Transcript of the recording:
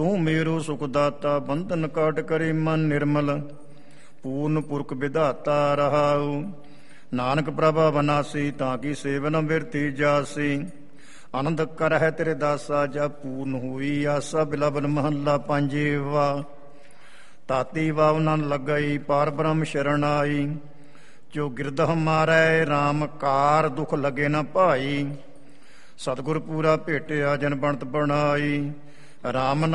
ਤੂੰ ਮੇਰੋ ਸੁਖ ਦਾਤਾ ਬੰਧਨ ਕਾਟ ਕਰੇ ਮਨ ਨਿਰਮਲ ਪੂਰਨ ਪੁਰਖ ਵਿਧਾਤਾ ਰਹਾਉ। ਨਾਨਕ ਪ੍ਰਭਾ ਬਨਾਸੀ ਤਾਂ ਕੀ ਸੇਵਨ ਬਿਰਤੀ ਜਾਸੀ। ਆਨੰਦ ਕਰ ਹੈ ਤੇਰੇ ਦਾਸਾ ਜਬ ਪੂਰਨ ਹੋਈ ਆਸਾ। ਬਿਲਾਵਲ ਮਹੱਲਾ ਪੰਜਵਾ। ਤਾਤੀ ਵਾਵ ਨਨ ਲੱਗਈ ਪਾਰ ਬ੍ਰਹਮ ਸ਼ਰਨ ਆਈ। ਜੋ ਗਿਰਦਹ ਮਾਰੈ ਰਾਮ ਕਾਰ ਦੁਖ ਲਗੇ ਨ ਭਾਈ। ਸਤਿਗੁਰ ਪੂਰਾ ਭੇਟਿਆ ਜਨ ਬਣਤ ਬਣਾਈ। ਰਾਮ